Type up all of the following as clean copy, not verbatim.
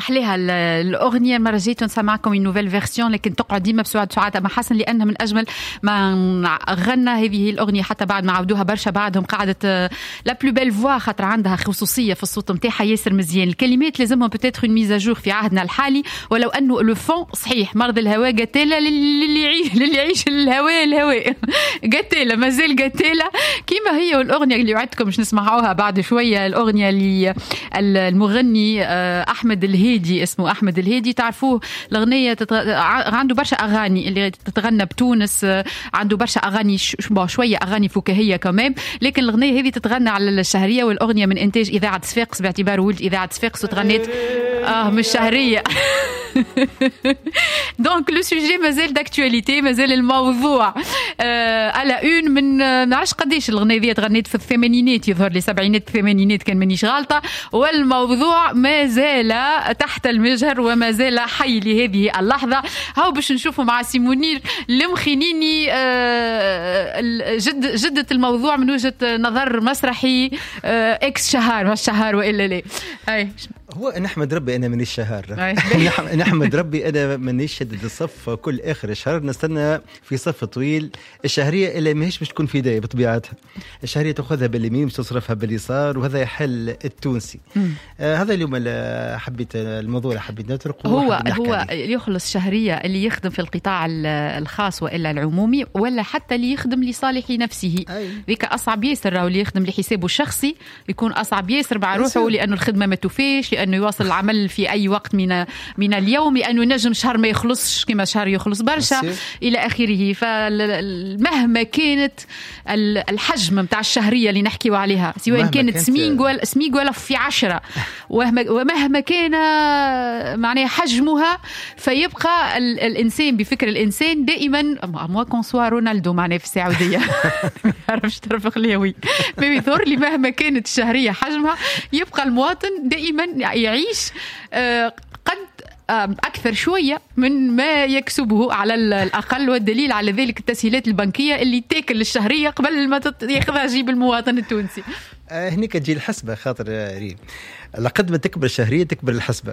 أحلاها الأغنية. مرة جيت نسمعكم نوفيل فيرسيون لكن تقعد ديما بسعاد سعاد أما حسن لأنها من أجمل ما غنى هذه الأغنية حتى بعد ما عودوها برشا بعدهم. قعدت لا بلو بيل فوا خاطر عندها خصوصية في الصوت متاعها ياسر مزيان. الكلمات لازمهم بتاتر اون ميزاجور في عهدنا الحالي ولو أنه لو فون صحيح مرض الهواء قتالة للي يعيش الهواء قتالة مازال قتالة كيما هي. والأغنية اللي وعدتكم مش نسمعوها بعد شوية الأغنية اللي المغني أحمد الهيدي اسمه أحمد الهيدي تعرفوه. الأغنية عنده برشا أغاني اللي تتغنى بتونس عنده برشا أغاني شوية أغاني فكاهية كمان لكن الأغنية هذه تتغنى على الشهرية والأغنية من إنتاج إذاعة صفاقس باعتباره ولد إذاعة صفاقس وتغنيت مش شهرية. دونك لو سوجي مازال داكتواليتي مازال الموضوع على اون من نعرفش قديش الأغنية دي تغنيت في الثمانينات يظهر لي سبعينات الثمانينات كان مانيش غالطة والموضوع ما زال تحت المجهر وما زال حي لهذه اللحظة. هاو باش نشوفوا مع سيمونير المخينيني جدة الموضوع من وجهة نظر مسرحي اكس شهر مش شهر وإلا لا. هاي هو نحمد ربي أنا منيش شهر نحمد ربي أنا منيش شدد الصف كل آخر الشهر نستنى في صف طويل. الشهرية إلا ماهيش باش تكون في داية بطبيعتها. الشهرية تأخذها باليمين باش تصرفها باليسار وهذا يحل التونسي. هذا اليوم اللي حبيت الموضوع اللي حبيت نطرقه هو يخلص شهرية اللي يخدم في القطاع الخاص وإلا العمومي ولا حتى اللي يخدم لصالح نفسه. ذيك أصعب ياسر اللي يخدم لحسابه الشخصي يكون أصعب ياسر مع روحه لأنه الخدمة ما توفيش لأنه يواصل العمل في أي وقت من اليوم لأنه نجم شهر ما يخلصش كما شهر يخلص برشا إلى آخره. فمهما كانت الحجم متاع الشهرية اللي نحكيوا عليها سواء كانت سميق ولا في 10 ومهما كان معناه حجمها فيبقى الإنسان بفكر الإنسان دائما موا كونسوا رونالدو معناه في السعودية ما يعرفش ترفق ليوي ما يظهر لي مهما كانت الشهرية حجمها يبقى المواطن دائما يعيش قد أكثر شوية من ما يكسبه على الأقل. والدليل على ذلك التسهيلات البنكية اللي تاكل الشهرية قبل ما ياخذها جيب المواطن التونسي. هنيك تجي الحسبة خاطر ريم لقد ما تكبر الشهرية تكبر الحسبة.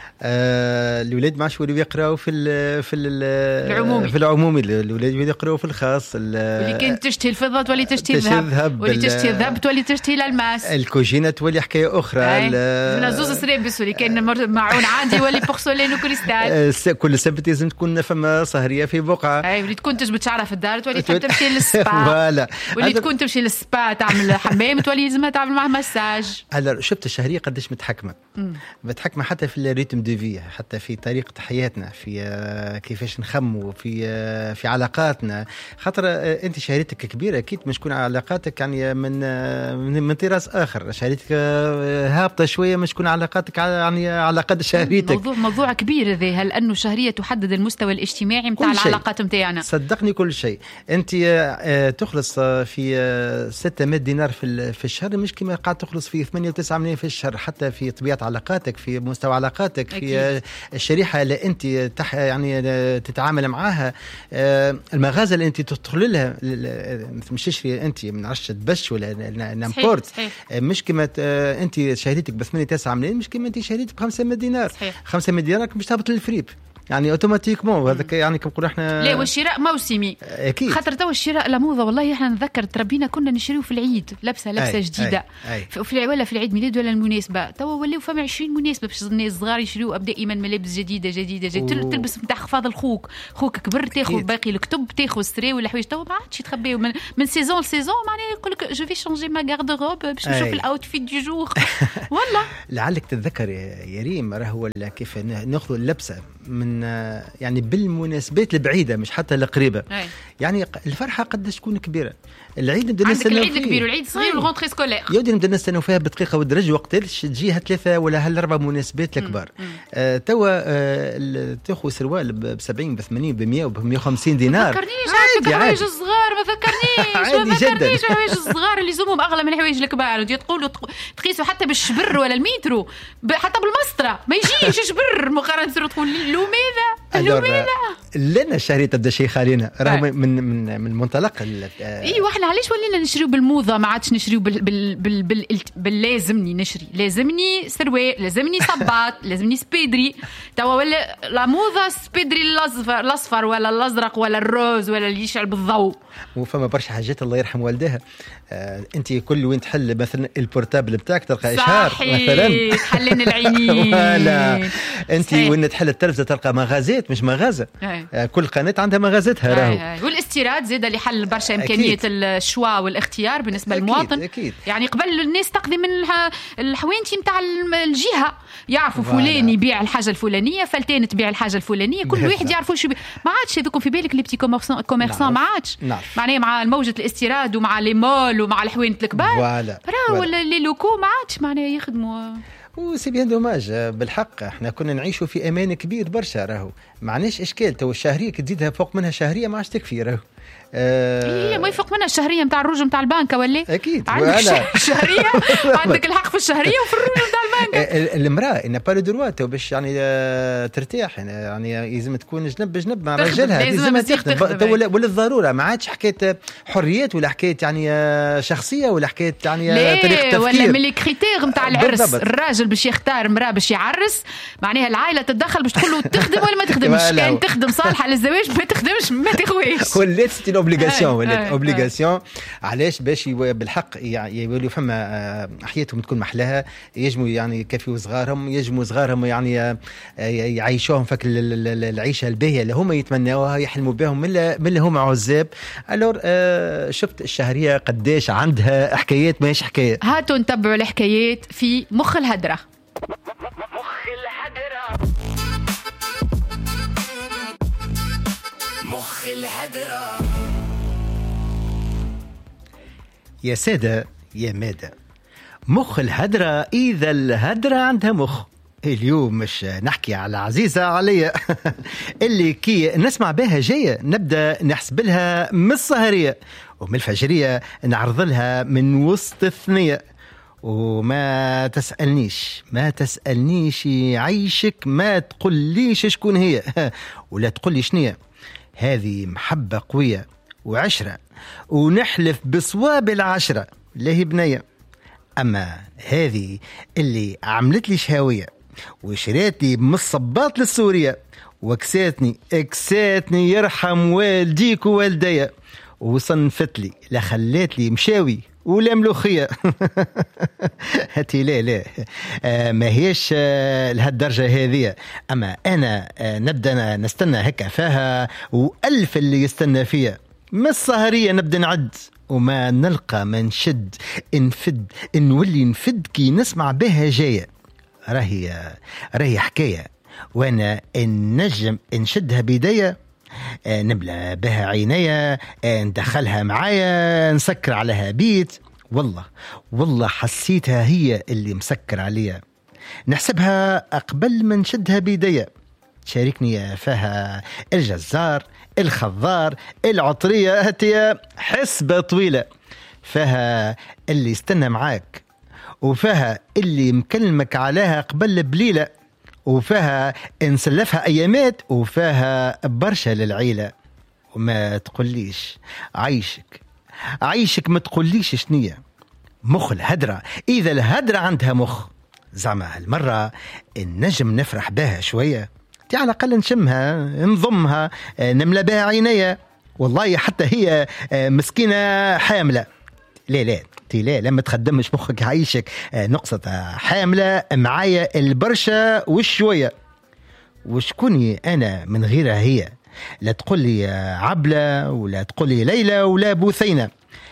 الولاد ما عادش يقراوا في العمومي في العمومي الولاد يقراوا في الخاص. واللي كانت تشتهي الفضة تولي تشتهي الذهب واللي تشتهي الذهب تولي تشتهي الألماس. الكوجينة تولي حكاية أخرى. من زوز سريبس واللي كان معون عادي واللي بورسولين وكريستال. كل سبت لازم تكون فما سهرية في بقعة. واللي تكون تجبد شعرها في الدار تولي تمشي للسبا. واللي تكون تمشي للسبا تعمل حمام تولي لازمها تعمل معها مساج. هلا شفت الشهرية قديش متحكمة حتى في الريتم دي حتى في طريقة حياتنا في كيفاش نخمو في علاقاتنا. خاطر انت شهريتك كبيرة اكيد مش تكون علاقاتك يعني من طراز اخر. شهريتك هابطة شوية مش تكون علاقاتك يعني على قد شهريتك. موضوع كبير ذي. هل انه الشهرية تحدد المستوى الاجتماعي متاع العلاقات متاعنا؟ صدقني كل شيء. انت تخلص في 600 دينار في الشهر مش كما قاعد تخلص في 8 و9 ملايين في الشهر. حتى في طبيعة علاقاتك في مستوى علاقاتك في الشريحة اللي أنت يعني تتعامل معها المغازة اللي أنت تدخل لها مش تشري أنت من عشرة تبش ولا نامبورت. مش كما أنت شهريتك ب8-9 ملايين مش كما أنت شهريتك ب500 دينار. 500 دينار مش تهبط للفريب يعني اوتوماتيكمون. هذاك يعني كم نقولوا احنا لا والشراء موسمي اكيد. خاطر تو الشراء لا موضه والله. احنا نتذكر تربينا كنا نشريو في العيد لبسه جديده ولا في العيد ميلاد ولا المناسبه. تو ولاو فما 20 مناسبه باش الناس الصغار يشريو دائما ملابس جديده تلبس نتاع خفاض خوك كبر تاخذ باقي الكتب تاخذ ستري ولا حوايج. تو ما عادش يتخبيو من سيزون لسيزون معناها يقول لك جو في شونجي ما غارد روب باش نشوف الاوتفيت دو جور. والله لعلك تتذكر يا ريم راهو كيف ناخذ اللبسه من يعني بالمناسبات البعيدة مش حتى القريبة. يعني الفرحة قدش تكون كبيرة. العيد نبدأ نستنى العيد الكبير والعيد الصغير والغونتري سكولير يودي نبدأ نستنى فيها بدقيقة والدرج وقتلش تجيها 3 ولا 4 مناسبات الكبار. توا تاخذ سروال ب70 ب80 ب100 وب150 دينار. ما ذكرنيش حوايج الصغار ما ذكرنيش حوايج الصغار اللي زومهم أغلى من حوايج الكبار. تقولوا تقيسوا حتى بالشبر ولا المترو حتى بالمسطرة ما يجيش شبر مقارنة تقول له ماذا لنا الشهرية تبدا شيخ علينا راهو من منطلق ايوه احنا علاش ولينا نشريو بالموضه ما عادش نشريو باللازمني نشري لازمني سروال لازمني صباط لازمني سبيدري توا ولا لا موضه سبيدري الاصفر ولا الازرق ولا الروز ولا اللي يشعل بالضوء وفما برشا حاجات الله يرحم والدها. انت كل وين تحل مثلا البورتابل بتاعك تلقى اشهار مثلا تحلن العينين ولا انت وين تحل التلفزه تلقى مغازات مش مغازه كل قناه عندها مغازتها راهو. والاستيراد زاد اللي حل برشا امكانيه الشوا والاختيار بالنسبه للمواطن. أكيد. يعني قبل الناس تقضي من الحوانتي نتاع الجهه يعرفوا فلان يبيع الحاجه الفلانيه فلتان تبيع الحاجه الفلانيه كل واحد يعرفوا شو ما عادش هذوكم في بالك لي بتي كوميرسون ما عادش معناها مع موجه الاستيراد ومع لي مول ومع الحوانت الكبار ولا لي لوكو ما عادش معناها يخدموا. وسي بيان دوماج بالحق احنا كنا نعيشوا في امان كبير برشا راهو معناش اشكال. تو الشهريه تزيدها فوق منها شهريه ما عادش تكفي راهو. هي ما يفوق منها الشهريه نتاع الرجل نتاع البنك ولا اكيد عندك الشهريه عندك الحق في الشهريه وفي الرجل نتاع البنك. المراه ان با لو دروا باش يعني ترتاح يعني لازم تكون جنب بجنب مع رجلها لازم تخدم ولا الضروره ما عادش حكايه حريات ولا حكايه يعني شخصيه ولا حكايه يعني طريقه تفكير ولا من الكريتير نتاع العرس الراجل باش يختار مراه باش يعرس معناها العائله تتدخل باش تقول له تخدم ولا ما تخدمش كان تخدم صالحه للزواج ما تخدمش ما تخويش ولا اوبليغاسيون علاش باش بالحق يولوا فما حياتهم تكون محلاها يجموا يعني يكفيوا صغارهم يجموا صغارهم يعني يعيشوهم فك العيشه الباهيه اللي هم يتمناوها يحلموا بهم من اللي هم عزاب. الور شفت الشهريه قداش عندها حكايات ماهيش حكايه. هاتوا نتبعوا الحكايات في مخ الهدره. مخ الهدرة. يا سادة يا مادة مخ الهدرة إذا الهدرة عندها مخ. اليوم مش نحكي على عزيزة عليا اللي كي نسمع بها جاية نبدأ نحسب لها من السهرية ومن الفجرية نعرض لها من وسط الثنية وما تسألنيش عيشك ما تقوليش شكون هي ولا تقولي شنية. هذه محبة قوية وعشرة ونحلف بصواب العشرة لهي بنية. أما هذه اللي عملت لي شهوية وشريتني بمصبات للسورية اكساتني يرحم والديك ووالديا وصنفت لي لا خلات لي مشاوي ولا ملوخية. هاتي لا ما هيش لهالدرجة هذه. أما أنا نبدأ نستنى هكا فيها وألف اللي يستنى فيها ما السهرية نبدأ نعد وما نلقى ما نشد نفد نولي نفد كي نسمع بها جاية. راهي حكاية وانا النجم نشدها بيديا نملى بها عينيا ندخلها معايا نسكر عليها بيت. والله حسيتها هي اللي مسكر عليها نحسبها أقبل من شدها بيديا. تشاركني فيها الجزار الخضار العطرية هاتيا حسبة طويلة فيها اللي استنى معاك وفيها اللي مكلمك عليها قبل بليلة وفيها نسلفها أيامات وفيها برشا للعيلة. وما تقوليش عيشك ما تقوليش شنية. مخ الهدرة إذا الهدرة عندها مخ زعما هالمرة النجم نفرح بها شوية على الأقل نشمها نضمها نملى بها عينيا. والله حتى هي مسكينة حاملة لا لما تخدمش مخك عيشك نقصة حاملة معايا البرشا والشوية وشكوني أنا من غيرها هي لا تقول لي عبلة ولا تقول لي ليلى ولا بوثينة.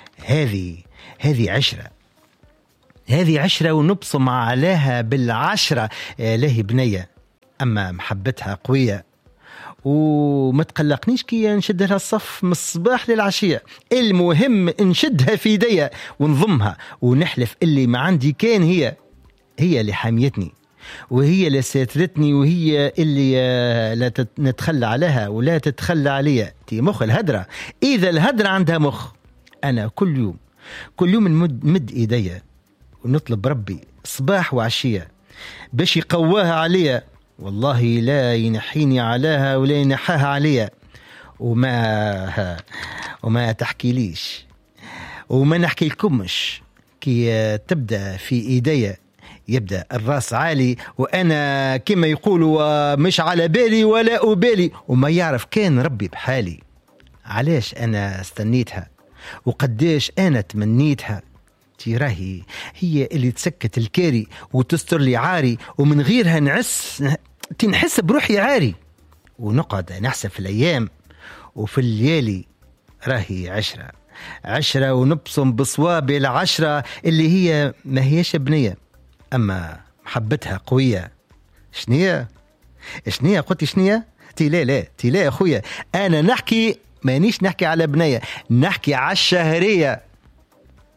هذه عشرة ونبصم عليها بالعشرة لهي بنية. أما محبتها قوية وما تقلقنيش كي نشد لها الصف من الصباح للعشية. المهم نشدها في يديا ونضمها ونحلف اللي ما عندي كان هي اللي حاميتني وهي اللي ساترتني وهي اللي لا نتخلى عليها ولا تتخلى عليها. تي مخ الهدرة إذا الهدرة عندها مخ. أنا كل يوم نمد إيديا ونطلب ربي صباح وعشية باش يقواها عليا والله لا ينحيني علاها ولا ينحاها عليا، وما تحكي ليش وما نحكي لكمش. كي تبدأ في إيديا يبدأ الراس عالي، وأنا كما يقولوا مش على بالي ولا أبالي، وما يعرف كان ربي بحالي. علاش أنا استنيتها وقديش أنا تمنيتها، تراهي هي اللي تسكت الكاري وتستر لي عاري، ومن غيرها تنحس بروحي عاري، ونقعد نحسب في الأيام وفي الليالي. راهي عشرة ونبصم بصوابي العشرة اللي هي ما هيش بنية، أما محبتها قوية. شنية قلت شنية؟ تلا أخويا، أنا نحكي مانيش نحكي على بنية، نحكي على الشهرية.